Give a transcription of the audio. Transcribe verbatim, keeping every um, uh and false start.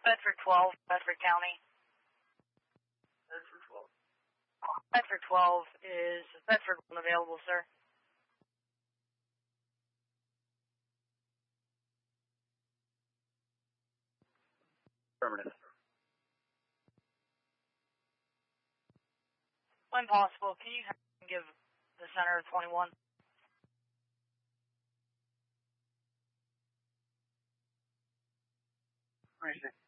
Bedford twelve, Bedford County. Bedford twelve. Bedford twelve is Bedford unavailable, sir. Affirmative. When possible, can you give the center of twenty-one? What do you say?